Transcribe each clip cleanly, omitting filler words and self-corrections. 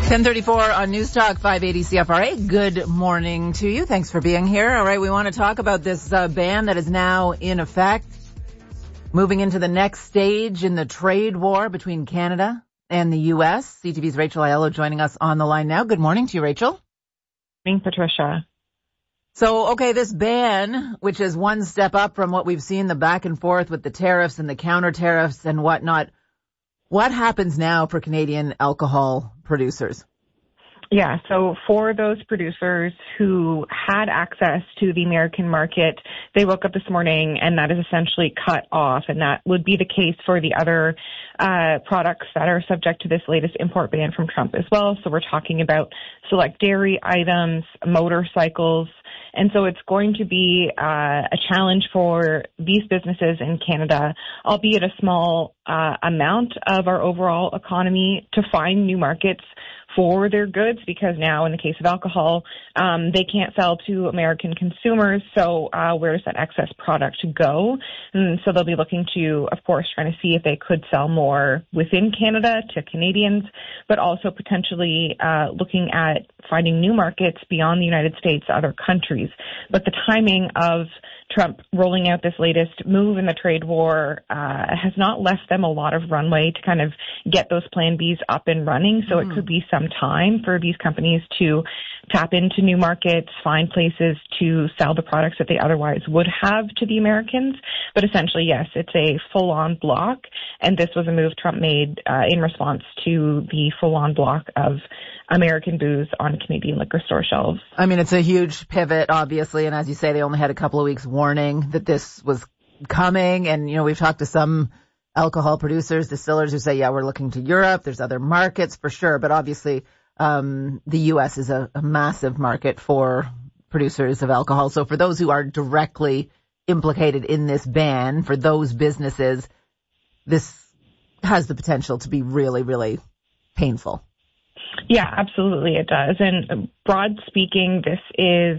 10:34 on News Talk 580 CFRA. Good morning to you. Thanks for being here. All right, we want to talk about this ban that is now in effect, moving into the next stage in the trade war between Canada and the U.S. CTV's Rachel Aiello joining us on the line now. Good morning to you, Rachel. Good morning, Patricia. So, okay, this ban, which is one step up from what we've seen, the back and forth with the tariffs and the counter tariffs and whatnot. What happens now for Canadian alcohol producers? Yeah, so for those producers who had access to the American market, they woke up this morning and that is essentially cut off, and that would be the case for the other products that are subject to this latest import ban from Trump as well. So we're talking about select dairy items, motorcycles, and so it's going to be a challenge for these businesses in Canada, albeit a small amount of our overall economy, to find new markets for their goods, because now in the case of alcohol, they can't sell to American consumers. So where does that excess product go? And so they'll be looking to, of course, trying to see if they could sell more within Canada to Canadians, but also potentially looking at finding new markets beyond the United States, other countries. But the timing of Trump rolling out this latest move in the trade war has not left them a lot of runway to kind of get those plan Bs up and running. So it could be some time for these companies to tap into new markets, find places to sell the products that they otherwise would have to the Americans. But essentially, yes, it's a full-on block. And this was a move Trump made in response to the full-on block of American booze on Canadian liquor store shelves. I mean, it's a huge pivot, obviously. And as you say, they only had a couple of weeks warning that this was coming. And, you know, we've talked to some alcohol producers, distillers who say, yeah, we're looking to Europe. There's other markets for sure. But obviously, the U.S. is a massive market for producers of alcohol. So for those who are directly implicated in this ban, for those businesses, this has the potential to be really, really painful. Yeah, absolutely it does. And broad speaking, this is,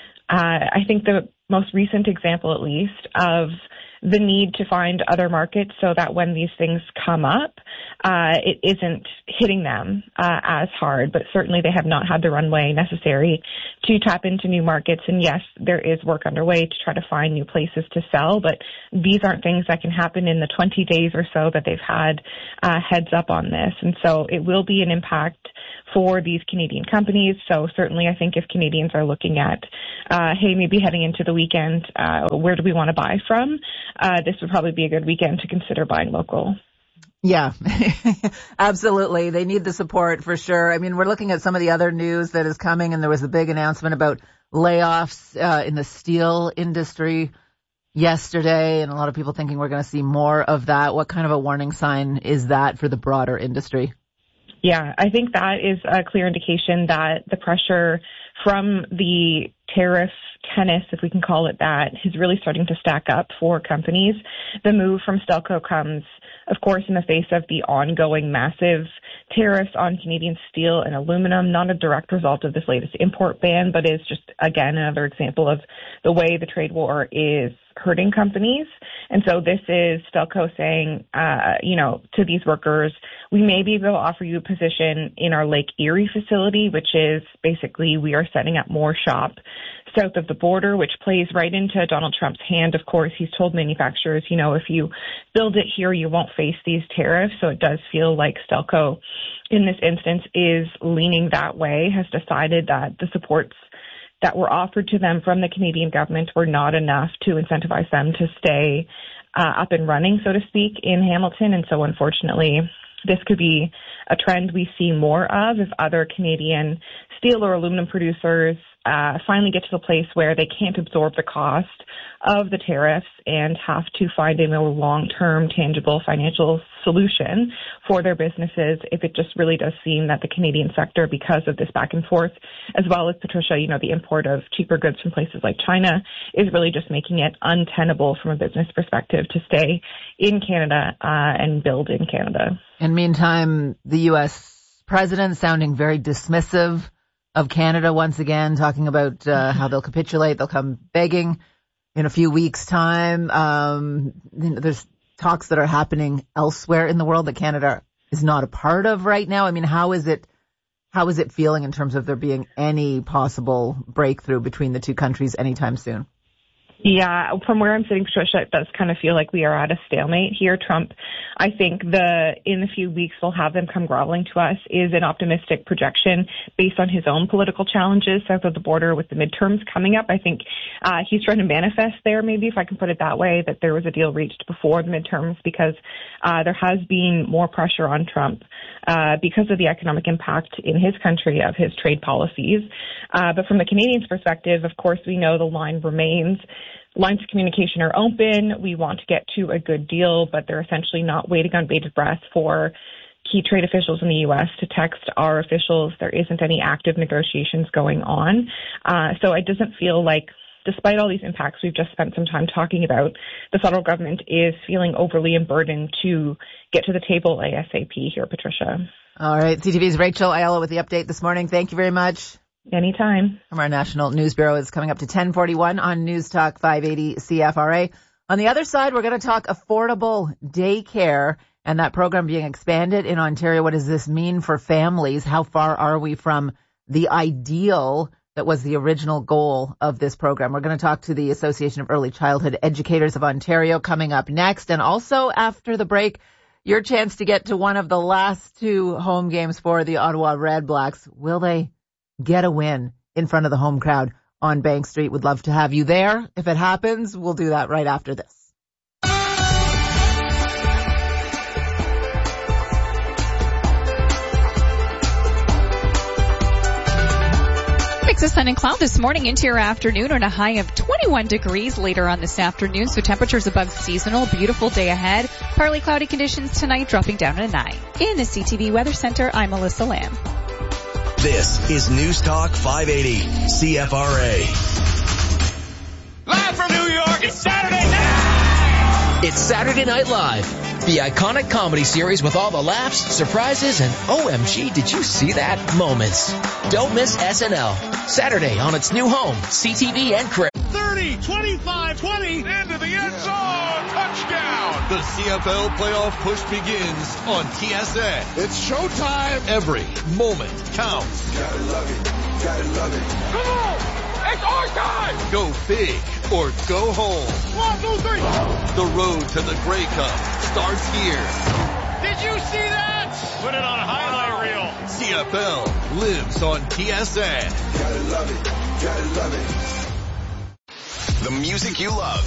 I think, the most recent example, at least, of the need to find other markets so that when these things come up, it isn't hitting them as hard. But certainly they have not had the runway necessary to tap into new markets. And yes, there is work underway to try to find new places to sell. But these aren't things that can happen in the 20 days or so that they've had heads up on this. And so it will be an impact for these Canadian companies. So certainly I think if Canadians are looking at, hey, maybe heading into the weekend, where do we want to buy from? This would probably be a good weekend to consider buying local. Yeah, absolutely. They need the support for sure. I mean, we're looking at some of the other news that is coming, and there was a big announcement about layoffs in the steel industry yesterday, and a lot of people thinking we're going to see more of that. What kind of a warning sign is that for the broader industry? Yeah, I think that is a clear indication that the pressure from the tariff tennis, if we can call it that, is really starting to stack up for companies. The move from Stelco comes, of course, in the face of the ongoing massive tariffs on Canadian steel and aluminum, not a direct result of this latest import ban, but is just, again, another example of the way the trade war is hurting companies. And so this is Stelco saying, to these workers, we may be able to offer you a position in our Lake Erie facility, which is basically we are setting up more shop south of the border, which plays right into Donald Trump's hand. Of course, he's told manufacturers, if you build it here, you won't face these tariffs. So it does feel like Stelco, in this instance, is leaning that way, has decided that the supports that were offered to them from the Canadian government were not enough to incentivize them to stay up and running, so to speak, in Hamilton. And so, unfortunately, this could be a trend we see more of if other Canadian steel or aluminum producers finally get to the place where they can't absorb the cost of the tariffs and have to find a more long-term, tangible financial solution for their businesses. If it just really does seem that the Canadian sector, because of this back and forth, as well as, Patricia, the import of cheaper goods from places like China, is really just making it untenable from a business perspective to stay in Canada and build in Canada. In meantime, the U.S. president sounding very dismissive of Canada once again, talking about how they'll capitulate, they'll come begging in a few weeks' time. There's talks that are happening elsewhere in the world that Canada is not a part of right now. I mean, how is it How is it feeling in terms of there being any possible breakthrough between the two countries anytime soon? Yeah, from where I'm sitting, Patricia, it does kind of feel like we are at a stalemate here. Trump, I think in the few weeks we'll have them come groveling to us is an optimistic projection based on his own political challenges south of the border with the midterms coming up. I think he's trying to manifest there, maybe if I can put it that way, that there was a deal reached before the midterms because there has been more pressure on Trump because of the economic impact in his country of his trade policies. But from the Canadians' perspective, of course, we know the line remains. Lines of communication are open. We want to get to a good deal, but they're essentially not waiting on bated breath for key trade officials in the U.S. to text our officials. There isn't any active negotiations going on. So it doesn't feel like, despite all these impacts we've just spent some time talking about, the federal government is feeling overly burdened to get to the table ASAP here, Patricia. All right. CTV's Rachel Ayala with the update this morning. Thank you very much. Anytime. From our National News Bureau is coming up to 10:41 on News Talk 580 CFRA. On the other side, we're going to talk affordable daycare and that program being expanded in Ontario. What does this mean for families? How far are we from the ideal that was the original goal of this program? We're going to talk to the Association of Early Childhood Educators of Ontario coming up next. And also after the break, your chance to get to one of the last two home games for the Ottawa Red Blacks. Will they get a win in front of the home crowd on Bank Street? Would love to have you there. If it happens, we'll do that right after this. Mix of sun and cloud this morning into your afternoon and a high of 21 degrees later on this afternoon. So temperatures above seasonal. Beautiful day ahead. Partly cloudy conditions tonight, dropping down to 9. In the CTV Weather Center, I'm Melissa Lamb. This is News Talk 580 CFRA. Live from New York, it's Saturday night! It's Saturday Night Live, the iconic comedy series with all the laughs, surprises, and OMG, did you see that moments. Don't miss SNL. Saturday on its new home, CTV and Crib. 30, 25, 20, into the end zone, touchdown! The CFL playoff push begins on TSN. It's showtime. Every moment counts. Gotta love it, gotta love it. Come on! It's our time! Go big or go home. 1, 2, 3. The road to the Grey Cup starts here. Did you see that? Put it on a highlight reel. CFL lives on TSN. Gotta love it, gotta love it. The music you love.